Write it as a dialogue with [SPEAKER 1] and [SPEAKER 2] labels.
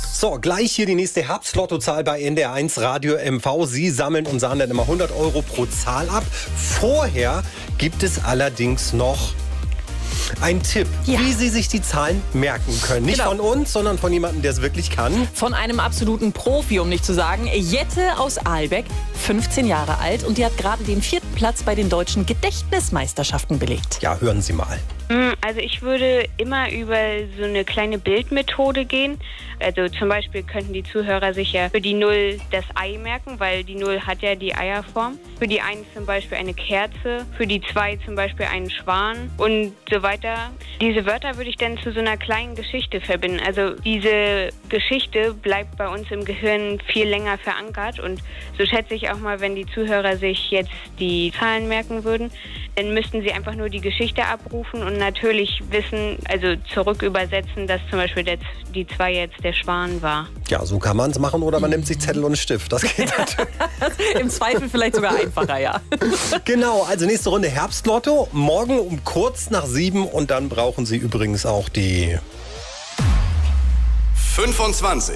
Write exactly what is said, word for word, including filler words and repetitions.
[SPEAKER 1] So, gleich hier die nächste Herbstlottozahl bei N D R eins Radio M V. Sie sammeln und sahen dann immer hundert Euro pro Zahl ab. Vorher gibt es allerdings noch ein Tipp,
[SPEAKER 2] ja.
[SPEAKER 1] wie Sie sich die Zahlen merken können. Nicht
[SPEAKER 2] genau.
[SPEAKER 1] von uns, sondern von jemandem, der es wirklich kann.
[SPEAKER 2] Von einem absoluten Profi, um nicht zu sagen. Jette aus Aalbeck, fünfzehn Jahre alt, und die hat gerade den vierten Platz bei den deutschen Gedächtnismeisterschaften belegt.
[SPEAKER 1] Ja, hören Sie mal.
[SPEAKER 3] Also ich würde immer über so eine kleine Bildmethode gehen. Also zum Beispiel könnten die Zuhörer sich ja für die Null das Ei merken, weil die Null hat ja die Eierform. Für die eins zum Beispiel eine Kerze, für die zwei zum Beispiel einen Schwan und so weiter. Diese Wörter würde ich dann zu so einer kleinen Geschichte verbinden. Also diese Geschichte bleibt bei uns im Gehirn viel länger verankert, und so schätze ich auch mal, wenn die Zuhörer sich jetzt die Zahlen merken würden, dann müssten sie einfach nur die Geschichte abrufen und natürlich wissen, also zurück übersetzen, dass zum Beispiel der, die zwei jetzt der Schwan war.
[SPEAKER 1] Ja, so kann man es machen, oder man nimmt sich Zettel und einen Stift. Das geht natürlich.
[SPEAKER 2] Im Zweifel vielleicht sogar einfacher, ja.
[SPEAKER 1] Genau, also nächste Runde Herbstlotto. Morgen um kurz nach sieben, und dann brauchen Sie übrigens auch die
[SPEAKER 4] fünfundzwanzig.